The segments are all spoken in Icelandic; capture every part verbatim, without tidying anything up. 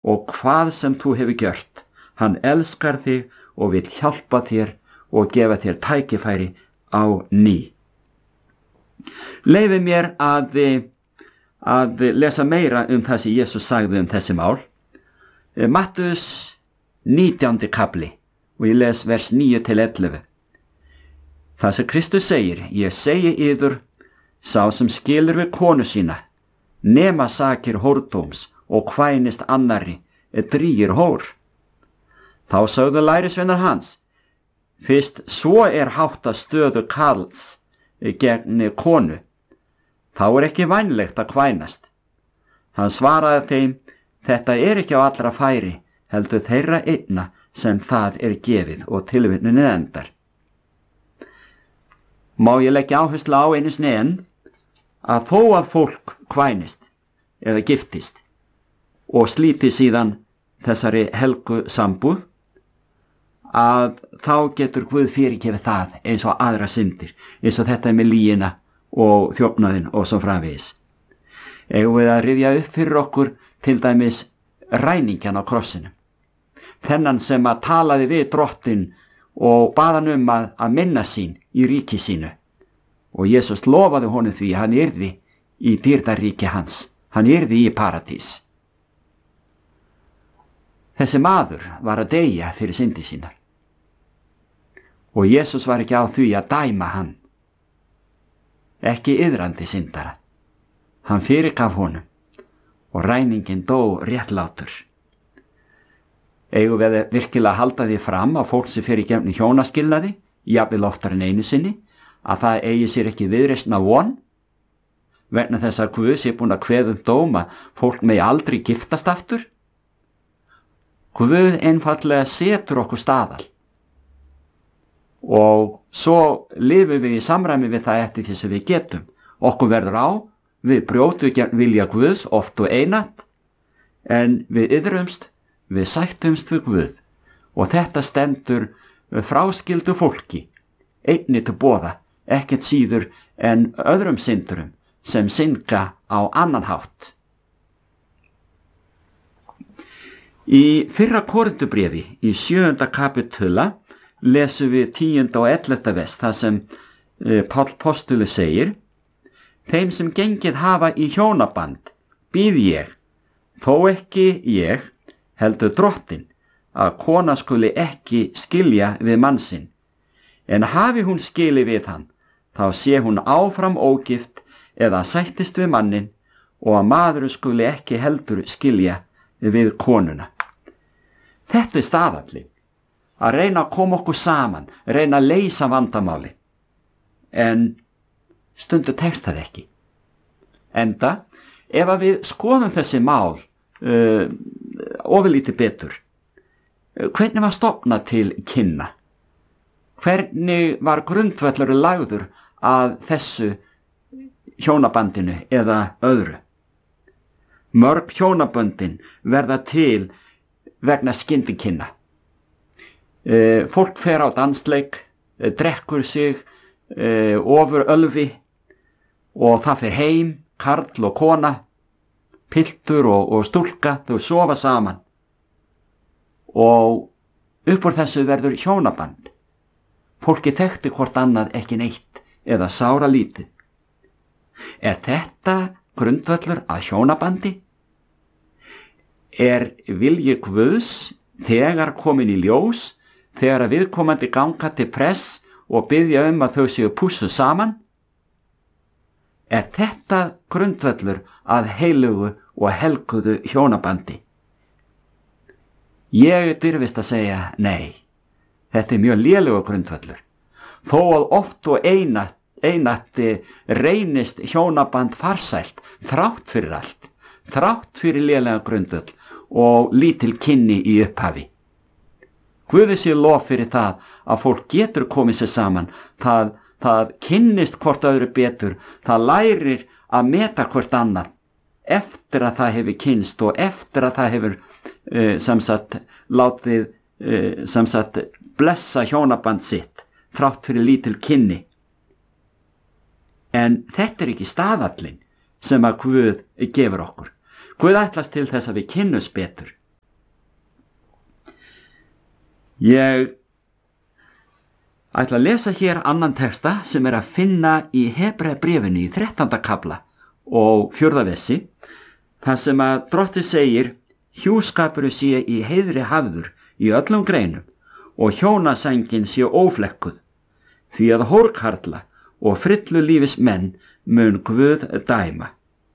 og hvað sem þú hefur gjört. Hann elskar þig og vil hjálpa þér og gefa þér tækifæri á ný. Leyfi mér að, að lesa meira um það sem Jesús sagði um þessi mál. Mattheus nítjándi kapli og ég les vers níu til ellefu. Það sem Kristus segir, ég segi yður, sá sem skilur við konu sína, nema sakir hórdóms og kvænist annarri, drýgir hór. Þá sögðu lærisveinar hans, fyrst svo er háttað stöðu karls gegn konu, þá er ekki vænlegt að kvænast. Hann svaraði þeim, þetta er ekki á allra færi, heldur þeirra einna sem það er gefið, og tilvitnunin endar. Má ég leggja áherslu á einu sinni enn að þó að fólk kvænist eða giftist og slíti síðan þessari helgu sambúð, að þá getur Guð fyrirgefið það eins og aðra syndir, eins og þetta með lýgina og þjófnaðinn og svo framvegis. Eigum við að rifja upp fyrir okkur til dæmis ræningjan á krossinum, þennan sem að talaði við drottin og baðan um að, að minna sín í ríki sínu, og Jesús lofaði honum því hann yrði í dýrðaríki hans, hann yrði í paradís. Þessi maður var að deyja fyrir syndi sínar og Jesús var ekki á því að dæma hann, ekki iðrandi syndara. Hann fyrirgaf honum og ræningin dó réttlátur. Eigum við virkilega að halda því fram að fólk sem fyrir gefni hjónaskilnaði, jafnvel oftar en einu sinni, að það eigi sér ekki viðreisna von, vegna þess að Guð sé búin að kveða um dóma fólk megi aldrei giftast aftur? Guð einfaldlega setur okkur staðal og svo lifum við í samræmi við það eftir því sem við getum. Okkur verður á, við brjótum gegn vilja Guðs oft og einatt, en við iðrumst, við sættumst við Guð, og þetta stendur fráskildu fólki einni til boða, ekkert síður en öðrum syndurum sem synga á annan hátt. Í fyrra Korintubréfi í sjöunda kapitula lesum við tíunda og ellefta vers, þar sem Páll postuli segir, þeim sem gengið hafa í hjónaband býð ég, þó ekki ég, heldur drottin, að kona skuli ekki skilja við mann sinn, en hafi hún skili við hann, þá sé hún áfram ógift eða sættist við mannin, og að maðurinn skuli ekki heldur skilja við konuna. Þetta er staðallinn, að reyna að koma okkur saman, reyna að leysa vandamáli, en stundu tekst það ekki. Enda, ef að við skoðum þessi mál uh, ofurlítið betur, hvernig var stofnað til kynna? Hvernig var grundvöllur lagður að þessu hjónabandinu eða öðru? Mörg hjónaböndin verða til vegna skyndikynna. E, fólk fer á dansleik, e, drekkur sig e, ofur ölvi og það fer heim, karl og kona, piltur og, og stúlka, þau sofa saman og upp úr þessu verður hjónaband. Fólki þekkti hvort annað ekki neitt eða sára lítið. Er þetta grundvöllur að hjónabandi? Er vilji Guðs þegar komin í ljós, þegar að viðkomandi ganga til press og biðja um að þau séu pússuð saman? Er þetta grundvöllur að heilugu og helguðu hjónabandi? Ég dirfist að segja nei, þetta er mjög lélegur grundvöllur. Þó að oft og einatt, einatti reynist hjónaband farsælt, þrátt fyrir allt, þrátt fyrir lélega grundvöll og lítil kynni í upphafi. Guði sé lof fyrir það að fólk getur komið sér saman, það, það kynnist hvort öðru betur, það lærir að meta hvort annað eftir að það hefur kynnst og eftir að það hefur uh, samsagt látið uh, samsagt blessa hjónaband sitt, þrátt fyrir lítil kynni. En þetta er ekki staðallinn sem að Guð gefur okkur. Guð ætlast til þess að við kynnumst betur, Ég ætla að lesa hér annan texta sem er að finna í Hebreabréfinu í þrettánda kafla og fjórða versi, þar sem að Drottinn segir: hjúskapurinn sé í heiðri hafður í öllum greinum og hjónasængin sé óflekkuð, því að hórkarla og frillu lífis menn mun Guð dæma.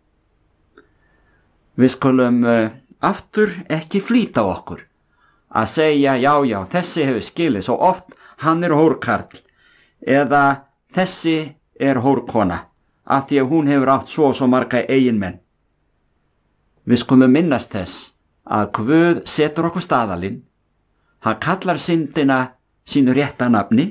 Við skulum uh, aftur ekki flýta okkur að segja já, já, þessi hefur skilið svo oft, hann er hórkarl, eða þessi er hórkona, af því að hún hefur átt svo og svo marga eiginmenn. Við skulum minnast þess að Guð setur okkur staðalinn, hann kallar syndina sínu rétta nafni,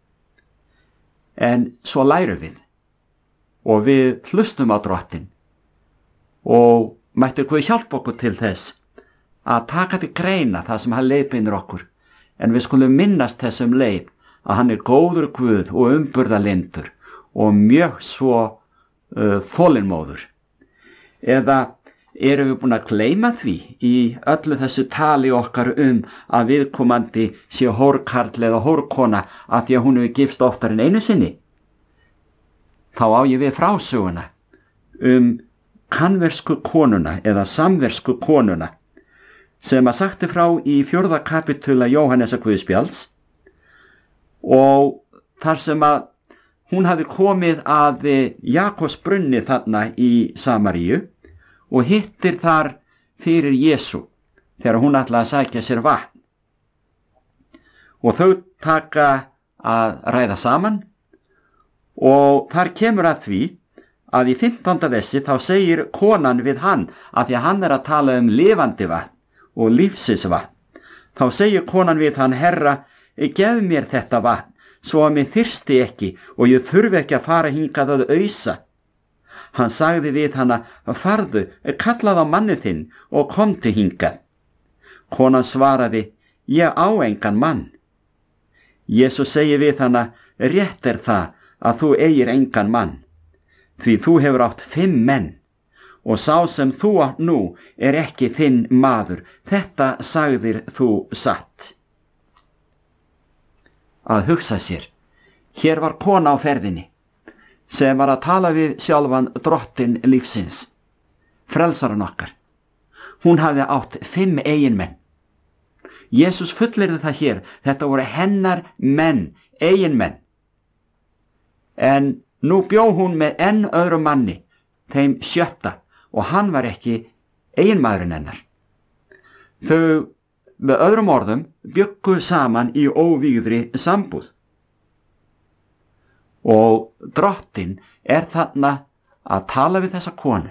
en svo lærum við og við hlustum á Drottinn og mættu Guð hjálpa okkur til þess að taka til greina það sem hann leiðbeinir okkur, en við skulum minnast þessum leið að hann er góður Guð og umburðarlyndur og mjög svo uh, þolinmóður. Eða erum við búin að gleyma því í öllu þessu tali okkar um að viðkomandi sé hórkarl eða hórkona að því að hún hefur gifst oftar en einu sinni? Þá á ég við frásöguna um kanversku konuna eða samversku konuna sem að sagti frá í fjórða kapitula Jóhannesar Guðspjalls, og þar sem að hún hafi komið að Jakobs brunni þarna í Samaríu og hittir þar fyrir Jesú þegar hún ætlaði að sækja sér vatn. Og þau taka að ræða saman og þar kemur að því að í fimmtánda versi þá segir konan við hann, að því að hann er að tala um lifandi vatn og lífsins vatn. Þá segir konan við hann: Herra, gef mér þetta vatn, svo að mig þyrsti ekki og ég þurfi ekki að fara hingað að ausa. Hann sagði við hana: farðu, kallaðu á manni þinn og komdu hingað. Konan svaraði: ég á engan mann. Jesús segir við hana: rétt er það að þú eigir engan mann, því þú hefur átt fimm menn, og sá sem þú átt nú er ekki þinn maður, þetta sagðir þú satt. Að hugsa sér, hér var kona á ferðinni sem var að tala við sjálfan Drottinn lífsins, frelsaran okkar. Hún hafði átt fimm eiginmenn. Jesús fullyrði það hér, þetta voru hennar menn, eiginmenn. En nú bjó hún með enn öðru manni, þeim sjötta, og hann var ekki eiginmaðurinn hennar. Þau, með öðrum orðum, bjuggu saman í óvígðri sambúð. Og Drottinn er þarna að tala við þessa konu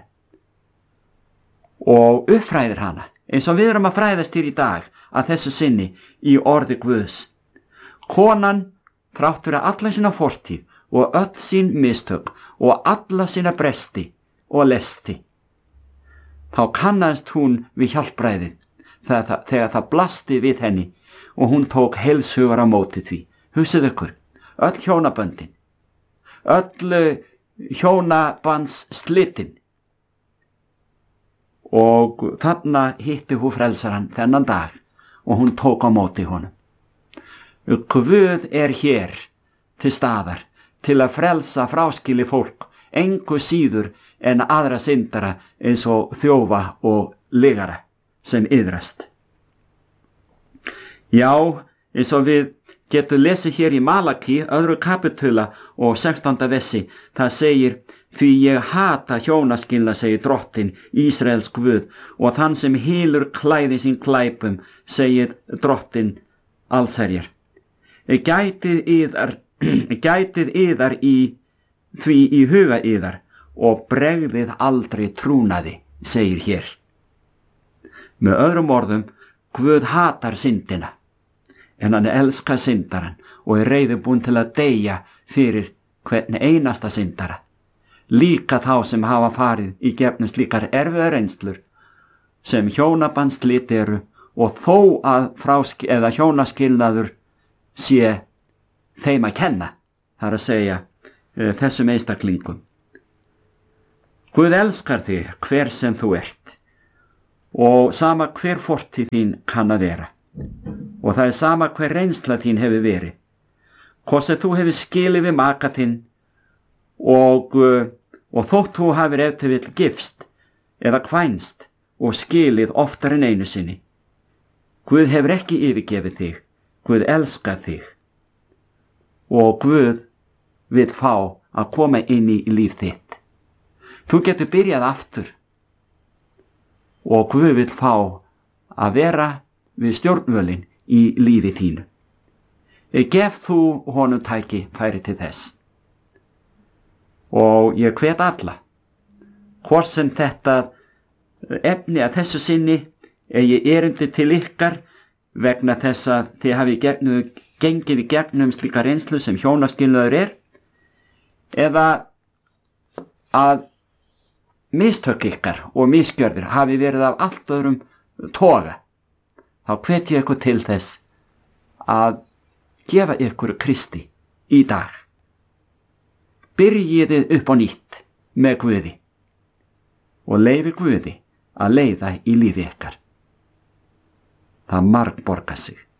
og uppfræðir hana, eins og við erum að fræðast hér í dag að þessu sinni í orði Guðs. Konan, þrátt fyrir alla sína fortíð og öll sín mistök og alla sína bresti og lesti, þá kannaðist hún við hjálpræðið þegar það, þegar það blasti við henni og hún tók heilshugar á móti því. Hugsið ykkur, öll hjónaböndin, öll hjónabands slitin, og þarna hitti hún frelsaran þennan dag og hún tók á móti honum. Guð er hér til staðar til að frelsa fráskili fólk, engu síður en aðra syndara eins og þjófa og lygara sem iðrast. Já, eins og við getum lesið hér í Malaki, öðru kapitula og sextánda versi, það segir: því ég hata hjónaskilnað, segir Drottinn, Ísraels Guð, og þann sem hylur klæði sín klæpum, segir Drottinn allsherjar. Gætið yðar, gætið yðar í því í huga yðar og bregðið aldrei trúnaði, segir hér. Með öðrum orðum, Guð hatar syndina, en hann elskar syndaran og er reiðubúinn til að deyja fyrir hvern einasta syndara, líka þá sem hafa farið í gegnum slíkar erfiðar reynslur sem hjónabandslit eru, og þó að frásk eða hjónaskilnaður sé þeim að kenna, það er að segja uh, þessum einstaklingum. Guð elskar þig hver sem þú ert, og sama hver fortíð þín kann að vera. Og það er sama hver reynsla þín hefur verið. Hvort sem þú hefur skilið við maka þinn og, og þótt þú hafir ef til vill gifst eða kvænst og skilið oftar en einu sinni. Guð hefur ekki yfirgefið þig. Guð elskar þig. Og Guð vil fá að koma inn í líf þitt. Þú getur byrjað aftur. Og Guð vil fá að vera við stjórnvölin í lífi þínu. Gef þú honum tæki færi til þess. Og ég hvet alla, hvort sem þetta efni að þessu sinni eigi erindi til ykkar vegna þess að þið hafi gegnum, gengið í gegnum slíka reynslu sem hjónaskilnaður er, eða að mistök ykkar og misgjörðir hafi verið af allt öðrum toga, þá hvet ég ykkur til þess að gefa ykkur Kristi í dag. Byrjiði upp á nýtt með Guði og leyfi Guði að leiða í lífi ykkar. Það margborgar sig.